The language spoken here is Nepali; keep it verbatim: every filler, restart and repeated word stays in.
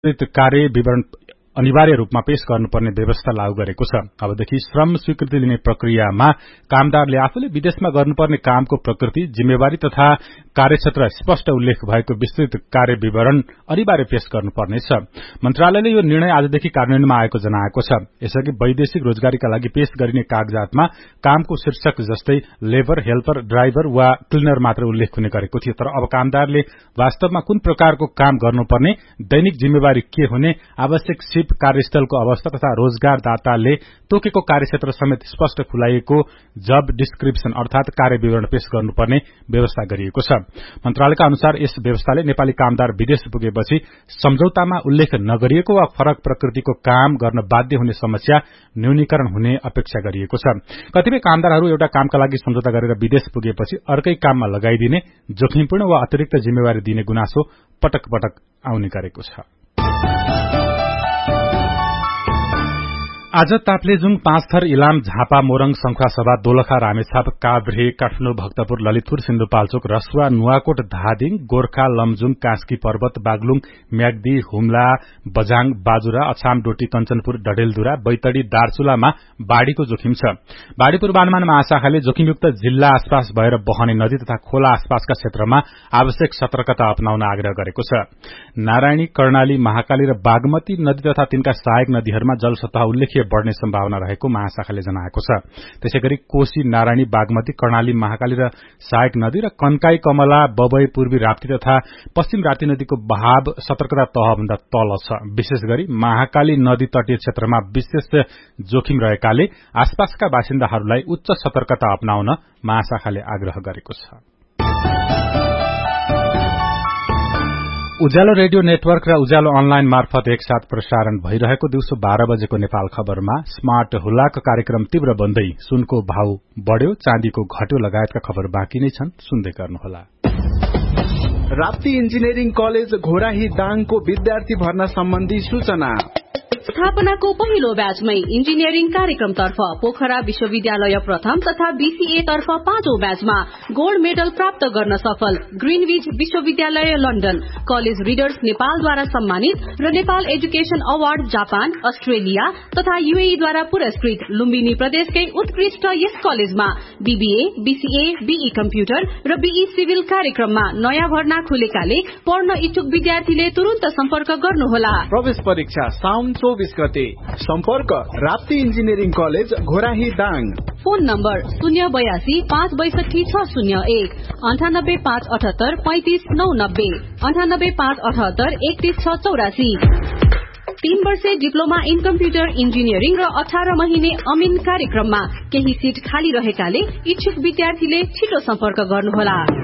विस्तृत कार्य विवरण अनिवार्य रूपमा पेश गर्नुपर्ने व्यवस्था लागू गरेको छ। अबदेखि श्रम स्वीकृति लिने प्रक्रियामा कामदारले आफूले विदेशमा गर्नुपर्ने कामको प्रकृति, जिम्मेवारी तथा कार्यक्षेत्र स्पष्ट उल्लेख भएको विस्तृत कार्य विवरण अनिवार्य पेश गर्नुपर्नेछ। मन्त्रालयले यो निर्णय आजदेखि कार्यान्वयनमा आएको जनाएको छ। यसअघि वैदेशिक रोजगारीका लागि पेश गरिने कागजातमा कामको शीर्षक जस्तै लेबर, हेल्पर, ड्राइभर वा क्लिनर मात्र उल्लेख हुने गरेको थियो। तर अब कामदारले वास्तवमा कुन प्रकारको काम गर्नुपर्ने, दैनिक जिम्मेवारी के हुने, आवश्यक सिप, कार्यस्थलको अवस्था तथा रोजगारदाताले तोकेको कार्यक्षेत्र समेत स्पष्ट खुलाइएको जब डिस्क्रिप्सन अर्थात कार्य विवरण पेश गर्नुपर्ने व्यवस्था गरिएको छ। मन्त्रालयका अनुसार यस व्यवस्थाले नेपाली कामदार विदेश पुगेपछि सम्झौतामा उल्लेख नगरिएको वा फरक प्रकृतिको काम गर्न बाध्य हुने समस्या न्यूनीकरण हुने अपेक्षा गरिएको छ। कतिपय कामदारहरू एउटा कामका लागि सम्झौता गरेर विदेश पुगेपछि अर्कै काममा लगाइदिने, जोखिमपूर्ण वा अतिरिक्त जिम्मेवारी दिने गुनासो पटक पटक आउने गरेको छ। आज ताप्लेजुङ, पाँचथर, इलाम, झापा, मोरङ, शंखुवासभा, दोलखा, रामेछाप, काभ्रे, काठमाडौँ, भक्तपुर, ललितपुर, सिन्धुपाल्चोक, रसुवा, नुवाकोट, धादिङ, गोर्खा, लमजुङ, कास्की पर्वत, बागलुङ, म्याग्दी, हुम्ला, बझाङ, बाजुरा, अछाम, डोटी, कञ्चनपुर, डडेलधुरा, बैतडी, दार्चुलामा बाढ़ीको जोखिम छ। बाढ़ी पूर्वानुमान महाशाखाले जोखिमयुक्त जिल्ला आसपास भएर बहने नदी तथा खोला आसपासका क्षेत्रमा आवश्यक सतर्कता अपनाउन आग्रह गरेको छ। नारायणी, कर्णाली, महाकाली र बागमती नदी तथा तिनका सहायक नदीहरूमा जलसतह उल्लेख्य बढ़ने सम्भावना रहेको महाशाखाले जनाएको छ। त्यसैगरी कोशी, नारायणी, बागमती, कर्णाली, महाकाली र सहायक नदी र कन्काई, कमला, बबई, पूर्वी राप्ती तथा पश्चिम राप्ती नदीको बहाव सतर्कता तहभन्दा तल छ। विशेष गरी महाकाली नदी तटीय क्षेत्रमा विशेष जोखिम रहेकाले आसपासका बासिन्दाहरूलाई उच्च सतर्कता अपनाउन महाशाखाले आग्रह गरेको छ। उज्यालो रेडियो नेटवर्क र उज्यालो अनलाइन मार्फत एकसाथ प्रसारण भइरहेको दिउँसो बाह्र बजेको नेपाल खबरमा स्मार्ट हुलाक कार्यक्रम तीव्र बन्दै सुनको भाव बढ़्यो, चाँदीको घट्यो लगायतका खबर बाँकी नै छन्, सुन्दै गर्नुहोला। राप्ती इन्जिनियरिङ कलेज घोराही दाङको विद्यार्थी भर्ना सम्बन्धी सूचना। स्थापनाको पहिलो ब्याचमै इन्जिनियरिङ कार्यक्रमतर्फ पोखरा विश्वविद्यालय प्रथम तथा बीसीए तर्फ पाँचौं ब्याचमा गोल्ड मेडल प्राप्त गर्न सफल ग्रीनविच विश्वविद्यालय लन्डन, कलेज रिडर्स नेपालद्वारा सम्मानित र Nepal education award Japan, Australia तथा यूएईद्वारा पुरस्कृत लुम्बिनी प्रदेशकै उत्कृष्ट यस कलेजमा बीबीए, बीसीए, बीई कम्प्युटर र बीई सिभिल कार्यक्रममा नयाँ भर्ना खुलेकाले पढ्न इच्छुक विद्यार्थीले तुरन्त सम्पर्क गर्नुहोला। प्रवेश परीक्षा साउन चौबीस गते। सम्पर्क Rapti engineering college Ghorahi Dang. Phone number शून्य बयासी पाँच बैसठी छ शून्य एक, अन्ठानब्बे पाँच अठहत्तर पैंतिस नौ नब्बे, अन्ठानब्बे पाँच अठहत्तर एकतीस छ चौरासी। तीन वर्षे डिप्लोमा इन कम्प्युटर इन्जिनियरिङ र अठार महिने अमिन कार्यक्रममा केही सीट खाली रहेकाले इच्छुक विद्यार्थीले छिटो सम्पर्क गर्नुहोला।